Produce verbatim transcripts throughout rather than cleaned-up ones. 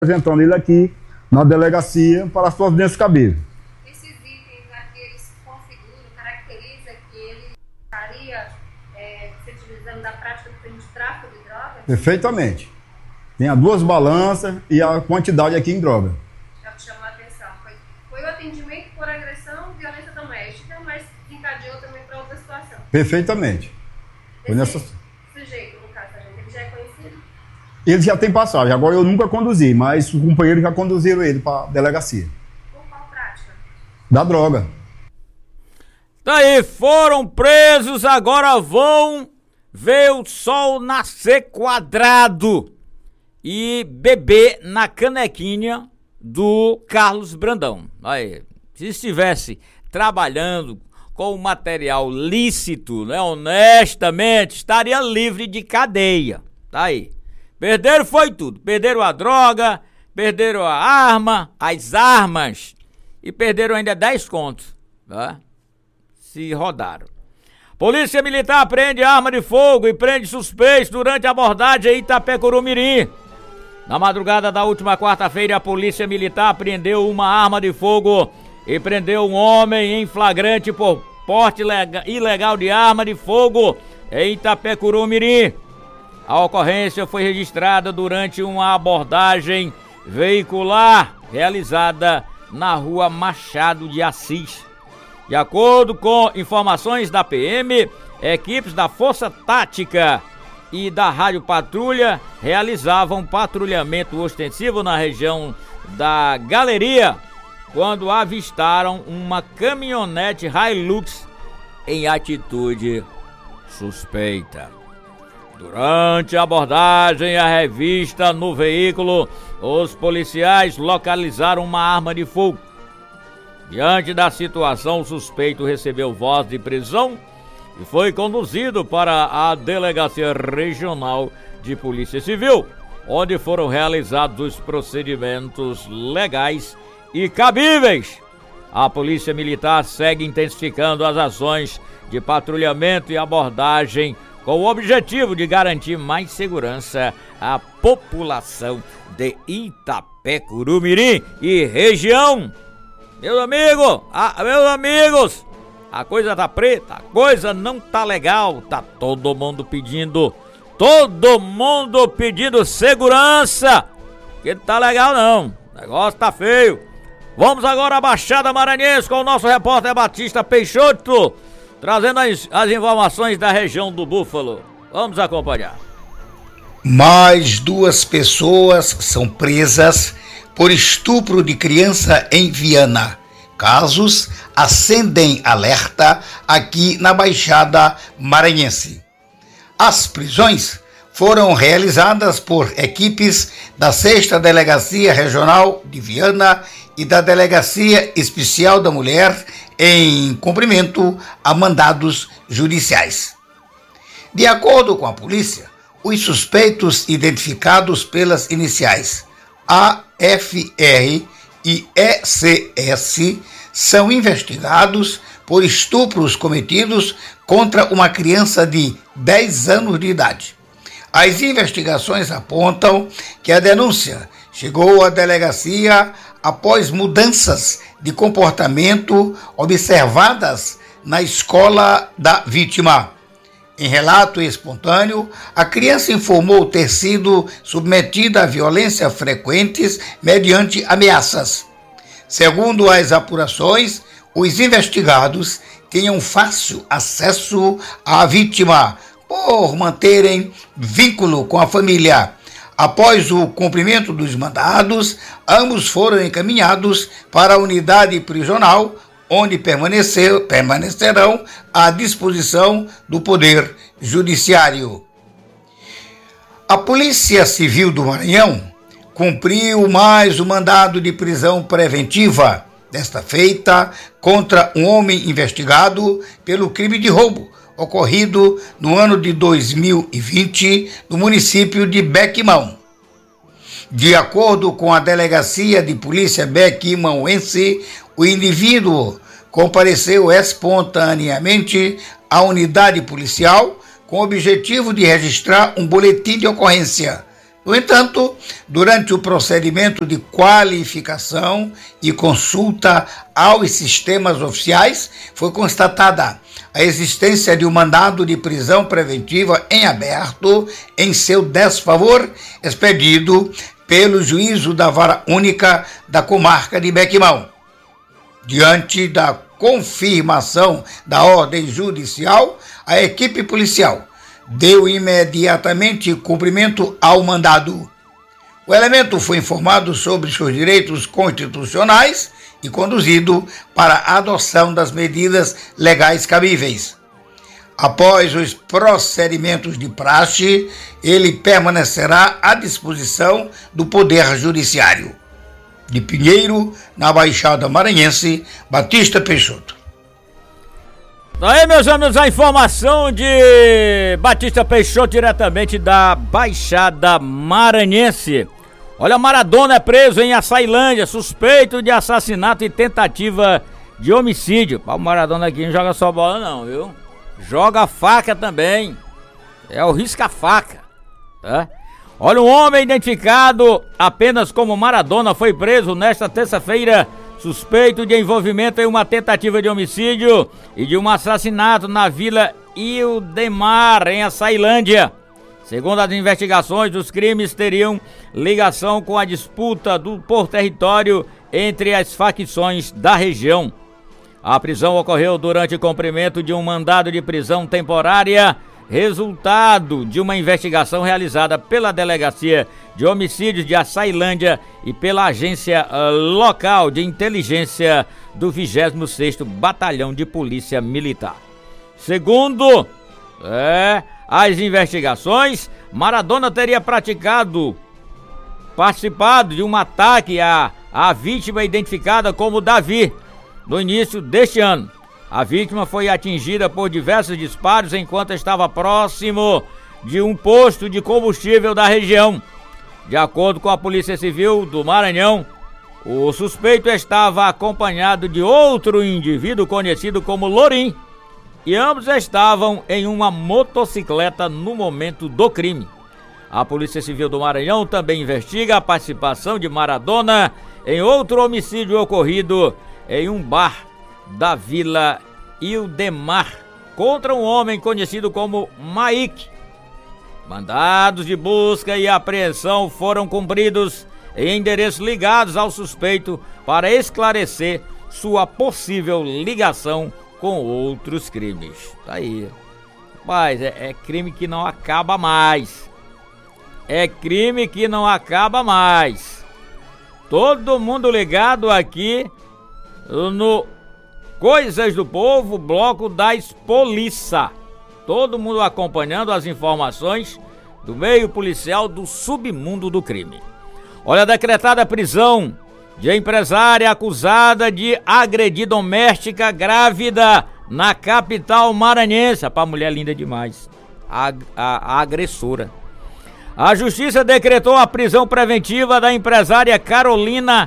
apresentando ele aqui na delegacia para as providências cabíveis. Esses itens aqui, eles configuram, caracterizam que ele estaria é, se utilizando da prática do crime de tráfico de drogas? Perfeitamente. Tem as duas balanças e a quantidade aqui em droga. É o que chamou a atenção. Foi, foi o atendimento por agressão, violência doméstica, mas encadeou também para outra situação. Perfeitamente. Foi nessa... sujeito, no caso, ele já é conhecido? Ele já tem passagem. Agora eu nunca conduzi, mas os companheiros já conduziram ele para a delegacia. Por qual prática? Da droga. Daí foram presos, agora vão ver o sol nascer quadrado e beber na canequinha do Carlos Brandão. Aí, se estivesse trabalhando com o material lícito, né, honestamente, estaria livre de cadeia. Tá aí. Perderam foi tudo. Perderam a droga, perderam a arma, as armas e perderam ainda dez contos. Tá? Se rodaram. Polícia Militar prende arma de fogo e prende suspeitos durante a abordagem em Itapecuru-Mirim. Na madrugada da última quarta-feira, a Polícia Militar apreendeu uma arma de fogo e prendeu um homem em flagrante por porte ilegal de arma de fogo em Itapecuru-Mirim. A ocorrência foi registrada durante uma abordagem veicular realizada na rua Machado de Assis. De acordo com informações da P M, equipes da Força Tática e da Rádio Patrulha realizavam patrulhamento ostensivo na região da Galeria quando avistaram uma caminhonete Hilux em atitude suspeita. Durante a abordagem à revista no veículo, os policiais localizaram uma arma de fogo. Diante da situação, o suspeito recebeu voz de prisão e foi conduzido para a Delegacia Regional de Polícia Civil, onde foram realizados os procedimentos legais e cabíveis. A Polícia Militar segue intensificando as ações de patrulhamento e abordagem com o objetivo de garantir mais segurança à população de Itapecuru-Mirim e região. Meus amigos, ah, meus amigos, a coisa tá preta, a coisa não tá legal, tá todo mundo pedindo, todo mundo pedindo segurança, que não tá legal não, o negócio tá feio. Vamos agora à Baixada Maranhense com o nosso repórter Batista Peixoto, trazendo as, as informações da região do Búfalo. Vamos acompanhar. Mais duas pessoas são presas por estupro de criança em Viana. Casos acendem alerta aqui na Baixada Maranhense. As prisões foram realizadas por equipes da sexta Delegacia Regional de Viana e da Delegacia Especial da Mulher em cumprimento a mandados judiciais. De acordo com a polícia, os suspeitos identificados pelas iniciais A F R e E C S são investigados por estupros cometidos contra uma criança de dez anos de idade. As investigações apontam que a denúncia chegou à delegacia após mudanças de comportamento observadas na escola da vítima. Em relato espontâneo, a criança informou ter sido submetida a violência frequentes mediante ameaças. Segundo as apurações, os investigados tinham fácil acesso à vítima por manterem vínculo com a família. Após o cumprimento dos mandados, ambos foram encaminhados para a unidade prisional, onde permanecer, permanecerão à disposição do Poder Judiciário. A Polícia Civil do Maranhão cumpriu mais um mandado de prisão preventiva, desta feita contra um homem investigado pelo crime de roubo, ocorrido no ano de dois mil e vinte, no município de Bequimão. De acordo com a Delegacia de Polícia Bequimauense, o indivíduo compareceu espontaneamente à unidade policial com o objetivo de registrar um boletim de ocorrência. No entanto, durante o procedimento de qualificação e consulta aos sistemas oficiais, foi constatada a existência de um mandado de prisão preventiva em aberto em seu desfavor, expedido pelo juízo da Vara Única da Comarca de Bequimão. Diante da confirmação da ordem judicial, a equipe policial deu imediatamente cumprimento ao mandado. O elemento foi informado sobre seus direitos constitucionais e conduzido para a adoção das medidas legais cabíveis. Após os procedimentos de praxe, ele permanecerá à disposição do Poder Judiciário. De Pinheiro, na Baixada Maranhense, Batista Peixoto. Aí, meus amigos, a informação de Batista Peixoto, diretamente da Baixada Maranhense. Olha, Maradona é preso em Açailândia, suspeito de assassinato e tentativa de homicídio. O Maradona aqui não joga só bola não, viu? Joga faca também. É o risca-faca, tá? Olha, um homem identificado apenas como Maradona foi preso nesta terça-feira, suspeito de envolvimento em uma tentativa de homicídio e de um assassinato na Vila Ildemar, em Açailândia. Segundo as investigações, os crimes teriam ligação com a disputa do, por território entre as facções da região. A prisão ocorreu durante o cumprimento de um mandado de prisão temporária, resultado de uma investigação realizada pela Delegacia de Homicídios de Açailândia e pela Agência Local de Inteligência do vigésimo sexto Batalhão de Polícia Militar. Segundo é, as investigações, Maradona teria praticado, participado de um ataque à, à vítima identificada como Davi, no início deste ano. A vítima foi atingida por diversos disparos enquanto estava próximo de um posto de combustível da região. De acordo com a Polícia Civil do Maranhão, o suspeito estava acompanhado de outro indivíduo conhecido como Lorim, e ambos estavam em uma motocicleta no momento do crime. A Polícia Civil do Maranhão também investiga a participação de Maradona em outro homicídio ocorrido em um bar da Vila Ildemar contra um homem conhecido como Maik. Mandados de busca e apreensão foram cumpridos em endereços ligados ao suspeito para esclarecer sua possível ligação com outros crimes. Tá aí. Mas é, é crime que não acaba mais. É crime que não acaba mais. Todo mundo ligado aqui no Coisas do Povo, bloco das Polícia. Todo mundo acompanhando as informações do meio policial do submundo do crime. Olha, decretada a prisão de empresária acusada de agredir doméstica grávida na capital maranhense. Pra mulher linda demais. A, a, a agressora. A justiça decretou a prisão preventiva da empresária Carolina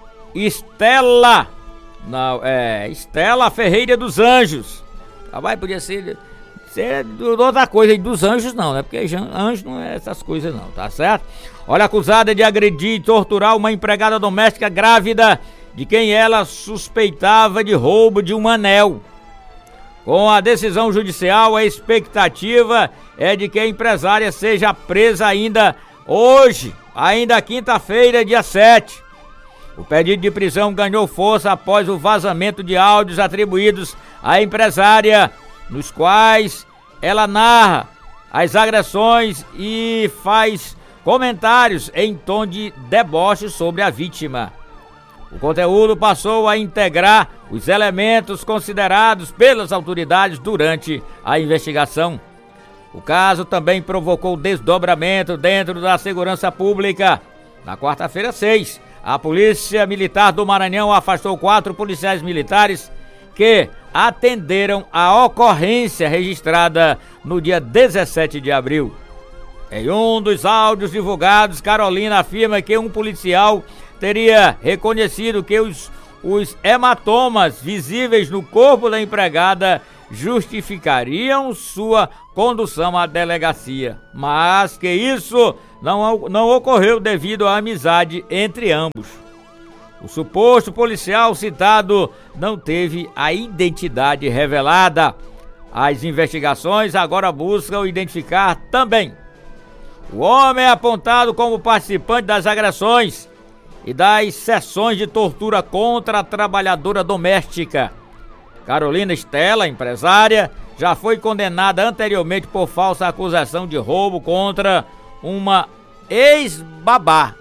Estela. Não, é Estela Ferreira dos Anjos. Ah, vai, podia ser, ser outra coisa, dos anjos não, né? Porque anjo não é essas coisas não, tá certo? Olha, acusada de agredir e torturar uma empregada doméstica grávida de quem ela suspeitava de roubo de um anel. Com a decisão judicial, a expectativa é de que a empresária seja presa ainda hoje, ainda quinta-feira, dia sete. O pedido de prisão ganhou força após o vazamento de áudios atribuídos à empresária, nos quais ela narra as agressões e faz comentários em tom de deboche sobre a vítima. O conteúdo passou a integrar os elementos considerados pelas autoridades durante a investigação. O caso também provocou desdobramento dentro da segurança pública. Na quarta-feira, seis, a Polícia Militar do Maranhão afastou quatro policiais militares que atenderam a ocorrência registrada no dia dezessete de abril. Em um dos áudios divulgados, Carolina afirma que um policial teria reconhecido que os, os hematomas visíveis no corpo da empregada justificariam sua condução à delegacia, mas que isso não, não ocorreu devido à amizade entre ambos. O suposto policial citado não teve a identidade revelada. As investigações agora buscam identificar também o homem apontado como participante das agressões e das sessões de tortura contra a trabalhadora doméstica. Carolina Estela, empresária, já foi condenada anteriormente por falsa acusação de roubo contra uma ex-babá.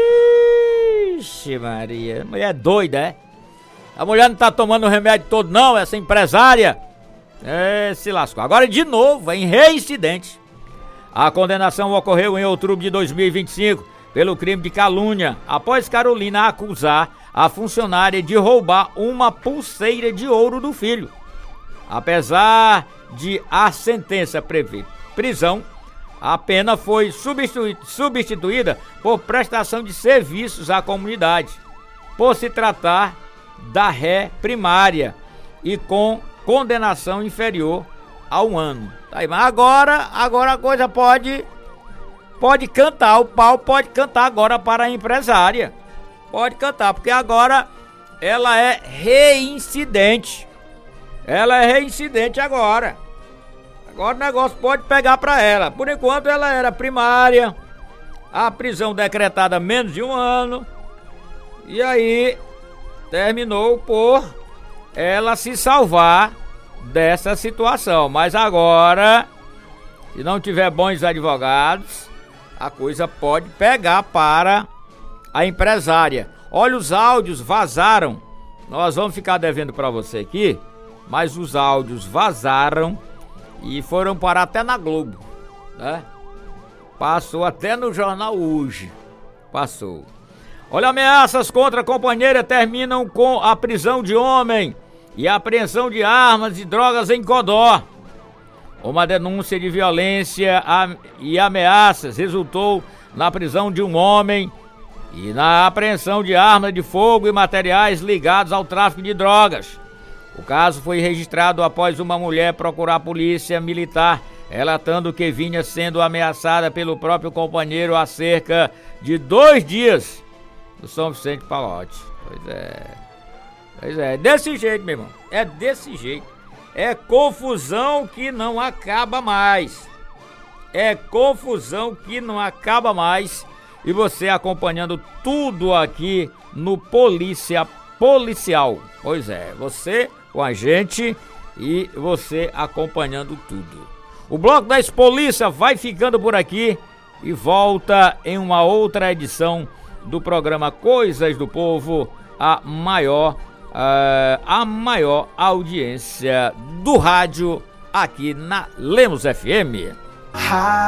Vixe Maria, mulher doida, é? A mulher não tá tomando o remédio todo não, essa empresária. É, se lascou. Agora de novo, em reincidente. A condenação ocorreu em outubro de dois mil e vinte e cinco pelo crime de calúnia, após Carolina acusar a funcionária de roubar uma pulseira de ouro do filho. Apesar de a sentença prever prisão, a pena foi substituí- substituída por prestação de serviços à comunidade, por se tratar da ré primária e com condenação inferior a um ano. Aí, mas agora, agora a coisa pode, pode cantar, o pau pode cantar agora para a empresária. Pode cantar, porque agora ela é reincidente. Ela é reincidente agora. Agora o negócio pode pegar para ela. Por enquanto ela era primária, a prisão decretada menos de um ano. E aí terminou por ela se salvar dessa situação. Mas agora, se não tiver bons advogados, a coisa pode pegar para a empresária. Olha, os áudios vazaram. Nós vamos ficar devendo para você aqui, mas os áudios vazaram e foram parar até na Globo, né? Passou até no jornal hoje. Passou. Olha, ameaças contra a companheira terminam com a prisão de homem e a apreensão de armas e drogas em Codó. Uma denúncia de violência e ameaças resultou na prisão de um homem e na apreensão de armas de fogo e materiais ligados ao tráfico de drogas. O caso foi registrado após uma mulher procurar a polícia militar, relatando que vinha sendo ameaçada pelo próprio companheiro há cerca de dois dias no São Vicente Palote. Pois é, pois é, desse jeito, meu irmão, é desse jeito. É confusão que não acaba mais. É confusão que não acaba mais. E você acompanhando tudo aqui no Polícia Policial. Pois é, você com a gente e você acompanhando tudo. O Bloco da Polícia vai ficando por aqui e volta em uma outra edição do programa Coisas do Povo, a maior, uh, a maior audiência do rádio aqui na Lemos F M.